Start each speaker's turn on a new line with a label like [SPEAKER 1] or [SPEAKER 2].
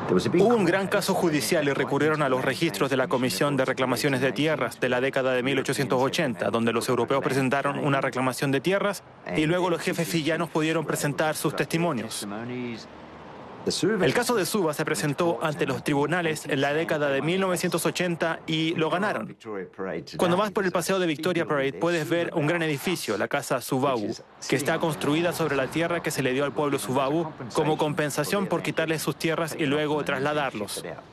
[SPEAKER 1] Hubo un gran caso judicial y recurrieron a los registros de la Comisión de Reclamaciones de Tierras de la década de 1880, donde los europeos presentaron una reclamación de tierras y luego los jefes fiyianos pudieron presentar sus testimonios. El caso de Suva se presentó ante los tribunales en la década de 1980 y lo ganaron. Cuando vas por el paseo de Victoria Parade puedes ver un gran edificio, la Casa Suvabu, que está construida sobre la tierra que se le dio al pueblo Suvabu como compensación por quitarles sus tierras y luego trasladarlos.